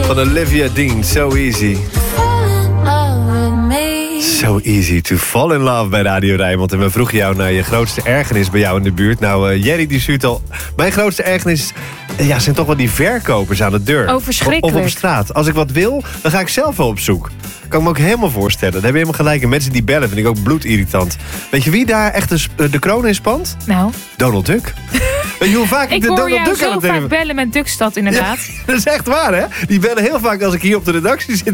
Van Olivia Dean, So Easy. So easy to fall in love bij Radio Rijnmond. En we vroegen jou naar je grootste ergernis bij jou in de buurt. Nou, Jerry die stuurt al... Mijn grootste ergernis zijn toch wel die verkopers aan de deur. Oh, verschrikkelijk. Of op straat. Als ik wat wil, dan ga ik zelf wel op zoek. Kan ik me ook helemaal voorstellen. Dan heb je helemaal gelijk. En mensen die bellen vind ik ook bloedirritant. Weet je wie daar echt de kroon in spant? Nou. Donald Duck. Weet je hoe vaak ik de Donald Duck aan het zo vaak bellen met Duckstad, inderdaad. Ja, dat is echt waar, hè? Die bellen heel vaak als ik hier op de redactie zit.